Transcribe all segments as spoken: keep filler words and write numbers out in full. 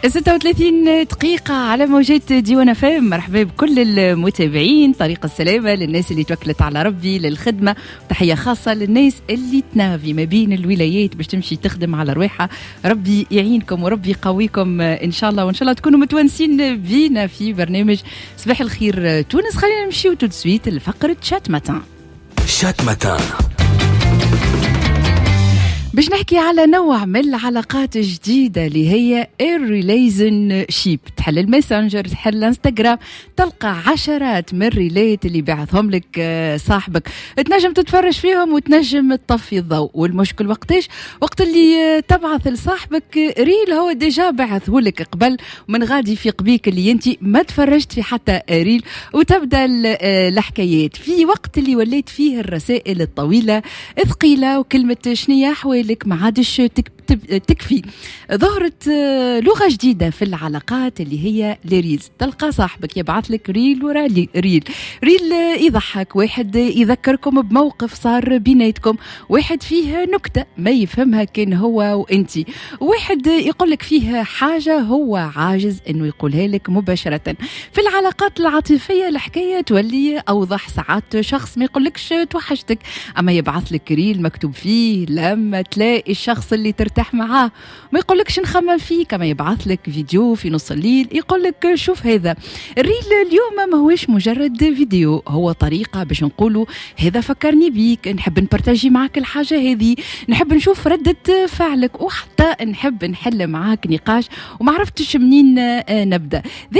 ستة وثلاثين دقيقة على موجات ديوان اف ام. مرحبا بكل المتابعين. طريق السلامة للناس اللي توكلت على ربي للخدمة، تحية خاصة للناس اللي تنافي ما بين الولايات باش تمشي تخدم على رواحها. ربي يعينكم وربي يقويكم إن شاء الله، وإن شاء الله تكونوا متونسين بينا في برنامج صباح الخير تونس. خلينا نمشيو تو سويت لفقرة شات ماتان. شات ماتان باش نحكي على نوع من العلاقات جديدة اللي هي الريليزن شيب. تحل الماسنجر، تحل الانستغرام، تلقى عشرات من الريلات اللي بعثهم لك صاحبك، تنجم تتفرج فيهم وتنجم تطفي الضوء. والمشكل وقتاش؟ وقت اللي تبعث لصاحبك ريل هو ديجا بعثه لك قبل، ومن غادي في قبيك اللي انت ما تفرجت في حتى ريل، وتبدا الحكايات في وقت اللي وليت فيه الرسائل الطويلة ثقيلة وكلمة شنيا حوالي لك ما عادش تكفي. ظهرت لغة جديدة في العلاقات اللي هي الريلز. تلقى صاحبك يبعث لك ريل ورا ريل، ريل يضحك، واحد يذكركم بموقف صار بيناتكم، واحد فيه نكتة ما يفهمها كان هو وانتي، واحد يقول لك فيه حاجة هو عاجز انه يقولها لك مباشرة. في العلاقات العاطفية الحكاية تولي اوضح. ساعات شخص ما يقولكش توحشتك، اما يبعث لك ريل مكتوب فيه لما تلاقي الشخص اللي ترتاح معاه، ما يقولكش نخمم فيه. كما يبعث لك فيديو في نص الليل يقولك شوف هذا الريل اليوم ما هوش مجرد فيديو، هو طريقة باش نقولوا هذا فكرني بيك، نحب نبرتاجي معك الحاجة هذه، نحب نشوف ردة فعلك، وحتى نحب نحل معاك نقاش وما عرفتش منين نبدأ.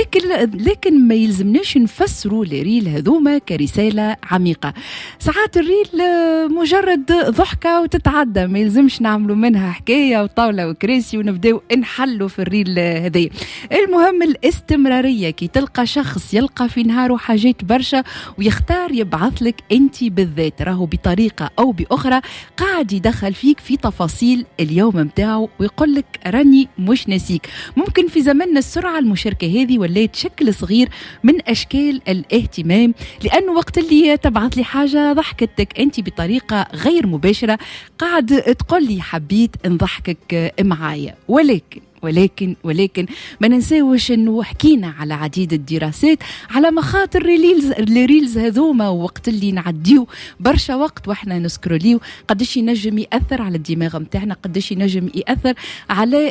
لكن ما يلزمناش نفسروا الريل هذوما كرسالة عميقة. ساعات الريل مجرد ضحكة وتتعدى، ما يلزمش نعملوا منها حكاية وطاولة وكراسي ونبداو نحلوا في الريل هذي. المهم الاستمرارية. كي تلقى شخص يلقى في نهاره حاجات برشا ويختار يبعث لك انت بالذات، راهو بطريقة او باخرى قاعد يدخل فيك في تفاصيل اليوم متاعه ويقول لك راني مش ناسيك. ممكن في زمننا السرعة المشاركة هذه ولات شكل صغير من اشكال الاهتمام، لانه وقت اللي تبعث لي حاجة ضحكتك انت بطريقة غير مباشرة قاعد تقول لي حبيت نضحكك معايا. ولكن ولكن ولكن ما ننساوش انه حكينا على عديد الدراسات على مخاطر الريلز الريلز هذوما، وقت اللي نعديو برشا وقت واحنا نسكروليو قداش ينجم ياثر على الدماغ نتاعنا، قداش ينجم ياثر على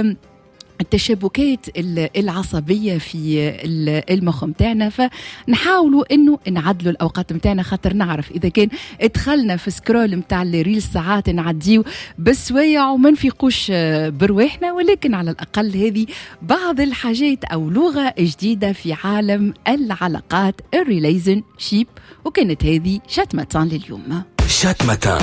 التشابكات العصبية في المخ متاعنا. فنحاولوا انه نعدلوا الاوقات متاعنا، خاطر نعرف اذا كان ادخلنا في سكرول متاع الريل ساعات نعديو بسويع وما نفيقوش برواحنا. ولكن على الاقل هذه بعض الحاجات او لغة جديدة في عالم العلاقات الريليزن شيب. وكانت هذه شات ماتان لليوم. شات ماتان.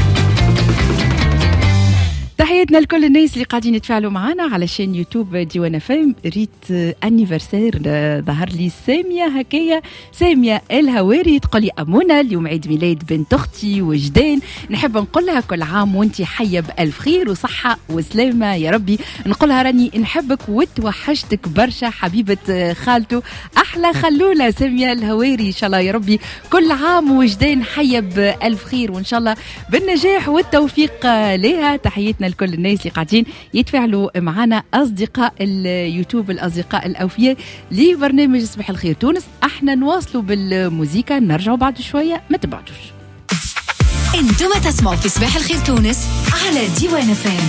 تحياتنا لكل الناس اللي قاعدين يتفاعلوا معنا على شين يوتيوب ديوان اف ام. ريت انيفرسير ظهر لي سامية هكايا، سامية الهواري تقولي أمونة اليوم عيد ميلاد بنت أختي وجدان، نحب نقولها كل عام وانتي حية بألف خير وصحة وسلامة يا ربي. نقولها راني نحبك وتوحشتك برشا حبيبة خالته أحلى خلولة سامية الهواري. إن شاء الله يا ربي كل عام وجدان حية بألف خير وإن شاء الله بالنجاح والتوفيق لها. تحياتنا لكل الناس اللي قاعدين يتفاعلوا معنا، أصدقاء اليوتيوب الأصدقاء الأوفياء لبرنامج صباح الخير تونس. احنا نواصلوا بالموسيقى، نرجعوا بعد شوية، ما تبعدوش. انتم تسمعوا في صباح الخير تونس على ديوان فام.